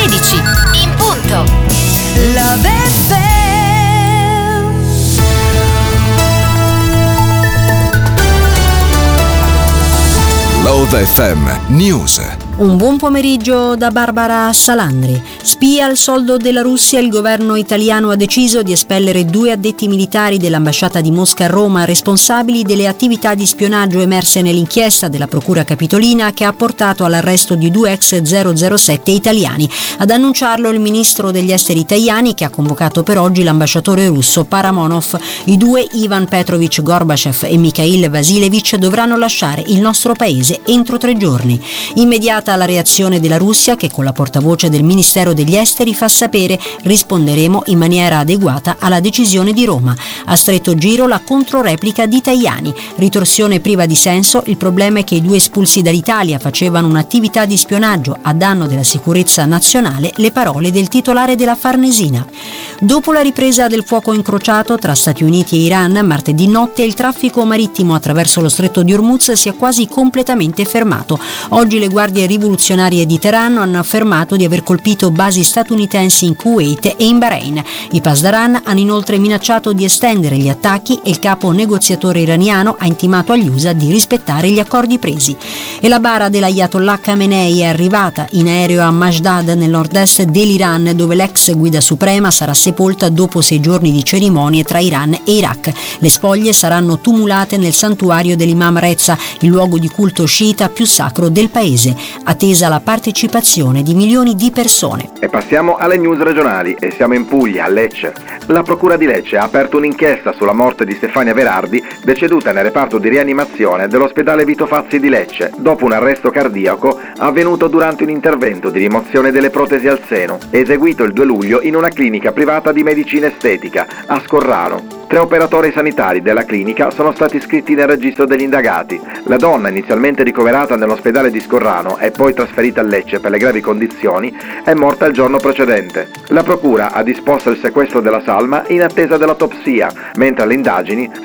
16 in punto. Love FM. Love FM News. Un buon pomeriggio da Barbara Salandri. Spia al soldo della Russia, il governo italiano ha deciso di espellere 2 addetti militari dell'ambasciata di Mosca a Roma responsabili delle attività di spionaggio emerse nell'inchiesta della Procura Capitolina che ha portato all'arresto di 2 ex 007 italiani. Ad annunciarlo il ministro degli esteri Tajani, che ha convocato per oggi l'ambasciatore russo Paramonov. I 2, Ivan Petrovich Gorbachev e Mikhail Vasilevich, dovranno lasciare il nostro paese entro 3 giorni. Immediata la reazione della Russia, che con la portavoce del Ministero degli Esteri fa sapere: risponderemo in maniera adeguata alla decisione di Roma. A stretto giro la controreplica di Tajani: ritorsione priva di senso, il problema è che i 2 espulsi dall'Italia facevano un'attività di spionaggio a danno della sicurezza nazionale, le parole del titolare della Farnesina. Dopo la ripresa del fuoco incrociato tra Stati Uniti e Iran, martedì notte il traffico marittimo attraverso lo stretto di Hormuz si è quasi completamente fermato. Oggi le guardie rivoluzionarie di Teheran hanno affermato di aver colpito basi statunitensi in Kuwait e in Bahrain. I Pasdaran hanno inoltre minacciato di estendere gli attacchi e il capo negoziatore iraniano ha intimato agli USA di rispettare gli accordi presi. E la bara dell'Ayatollah Khamenei è arrivata in aereo a Mashdad, nel nord-est dell'Iran, dove l'ex guida suprema sarà sepolta dopo 6 giorni di cerimonie tra Iran e Iraq. Le spoglie saranno tumulate nel santuario dell'Imam Reza, il luogo di culto sciita più sacro del paese, attesa la partecipazione di milioni di persone. E passiamo alle news regionali e siamo in Puglia, a Lecce. La procura di Lecce ha aperto un'inchiesta sulla morte di Stefania Verardi, deceduta nel reparto di rianimazione dell'ospedale Vito Fazzi di Lecce, dopo un arresto cardiaco avvenuto durante un intervento di rimozione delle protesi al seno, eseguito il 2 luglio in una clinica privata di medicina estetica a Scorrano. 3 operatori sanitari della clinica sono stati iscritti nel registro degli indagati. La donna, inizialmente ricoverata nell'ospedale di Scorrano e poi trasferita a Lecce per le gravi condizioni, è morta il giorno precedente. La procura ha disposto il sequestro della salma in attesa dell'autopsia, mentre le indagini